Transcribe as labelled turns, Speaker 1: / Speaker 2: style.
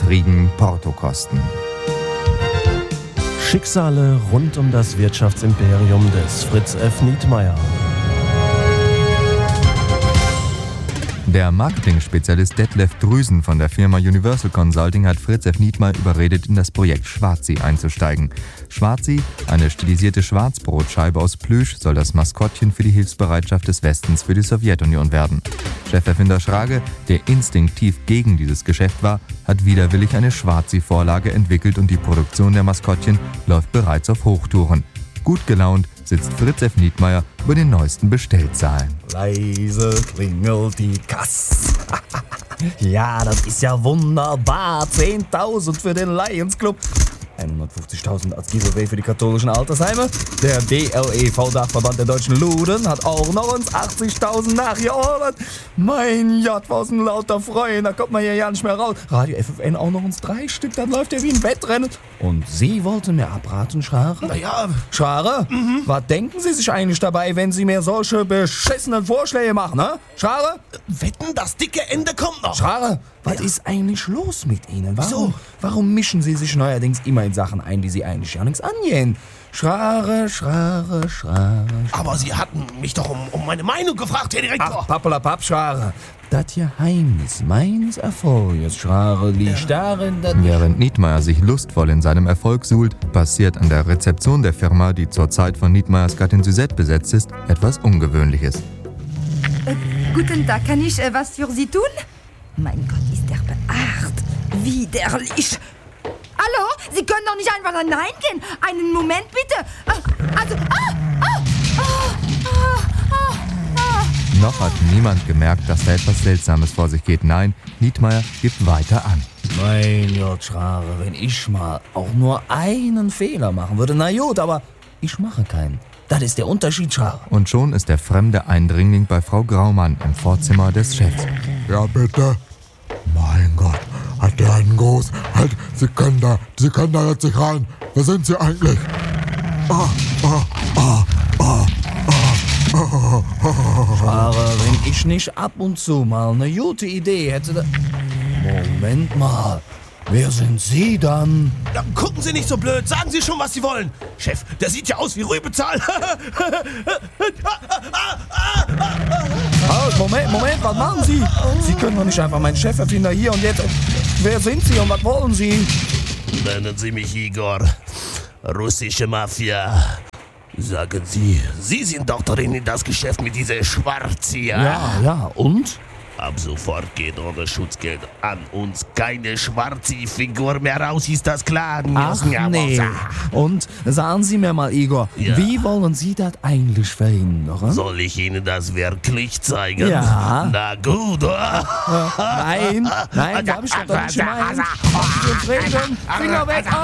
Speaker 1: Intrigen Portokosten.
Speaker 2: Schicksale rund um das Wirtschaftsimperium des Fritz F. Nietmeyer.
Speaker 1: Der Marketing-Spezialist Detlef Drüsen von der Firma Universal Consulting hat Fritz F. Nietmeyer überredet, in das Projekt Schwarzi einzusteigen. Schwarzi, eine stilisierte Schwarzbrotscheibe aus Plüsch, soll das Maskottchen für die Hilfsbereitschaft des Westens für die Sowjetunion werden. Cheferfinder Schrage, der instinktiv gegen dieses Geschäft war, hat widerwillig eine Schwarzi-Vorlage entwickelt und die Produktion der Maskottchen läuft bereits auf Hochtouren. Gut gelaunt sitzt Fritz F. Nietmeyer über den neuesten Bestellzahlen.
Speaker 3: Leise klingelt die Kasse. Ja, das ist ja wunderbar. 10.000 für den Lions Club. 150.000 als Giveaway für die katholischen Altersheime. Der DLEV-Dachverband der deutschen Luden hat auch noch uns 80.000 nachgeordert. Mein Gott, was ein lauter Freund, da kommt man hier ja nicht mehr raus. Radio FFN auch noch uns 3 Stück, dann läuft ja wie ein Wettrennen. Und Sie wollten mir abraten, Schrare?
Speaker 4: Naja,
Speaker 3: Schrare? Was denken Sie sich eigentlich dabei, wenn Sie mir solche beschissenen Vorschläge machen, ne? Schrare?
Speaker 4: wetten, das dicke Ende kommt noch.
Speaker 3: Schrare? Was ist eigentlich los mit Ihnen? Warum mischen Sie sich neuerdings immer in Sachen ein, die Sie eigentlich ja nichts angehen? Schrare.
Speaker 4: Aber Sie hatten mich doch um meine Meinung gefragt, Herr Direktor.
Speaker 3: Ach, Pappelapapp, Schrare. Das Geheimnis meines Erfolges, Schrare, liegt darin, dass...
Speaker 1: Während Nietmeyer sich lustvoll in seinem Erfolg suhlt, passiert an der Rezeption der Firma, die zur Zeit von Nietmeyers Gattin Suzette besetzt ist, etwas Ungewöhnliches.
Speaker 5: Guten Tag, kann ich was für Sie tun? Mein Gott, ist der beacht. Widerlich. Hallo? Sie können doch nicht einfach Nein gehen. Einen Moment, bitte.
Speaker 1: Noch hat niemand gemerkt, dass da etwas Seltsames vor sich geht. Nein, Nietmeyer gibt weiter an.
Speaker 3: Mein Gott, Schrare, wenn ich mal auch nur einen Fehler machen würde, na gut, aber ich mache keinen. Das ist der Unterschied, Schrare.
Speaker 1: Und schon ist der fremde Eindringling bei Frau Graumann im Vorzimmer des Chefs.
Speaker 6: Ja, bitte. Mein Gott, hat der einen Gruß? Halt, Sie können da jetzt nicht rein. Wer sind Sie eigentlich?
Speaker 3: Schrare, wenn ich nicht ab und zu mal eine gute Idee hätte, Moment mal, wer sind Sie dann?
Speaker 4: Ja, gucken Sie nicht so blöd, sagen Sie schon, was Sie wollen. Chef, der sieht ja aus wie Rübezahl.
Speaker 3: Halt, Moment, was machen Sie? Sie können doch nicht einfach meinen Cheferfinder hier und jetzt... Wer sind Sie und was wollen Sie?
Speaker 4: Nennen Sie mich Igor. Russische Mafia. Sagen Sie, Sie sind doch drin in das Geschäft mit dieser Schwarzi, ja?
Speaker 3: Ja, und?
Speaker 4: Ab sofort geht ohne Schutzgeld an uns keine Schwarzi-Figur mehr raus, ist das klar?
Speaker 3: Ach nee. Und sagen Sie mir mal, Igor,
Speaker 4: Ja.
Speaker 3: Wie wollen Sie das eigentlich verhindern?
Speaker 4: Soll ich Ihnen das wirklich zeigen?
Speaker 3: Ja.
Speaker 4: Na gut, oder?
Speaker 3: Nein, da hab ich doch nicht gemeint. Lassen Sie uns reden. Finger weg.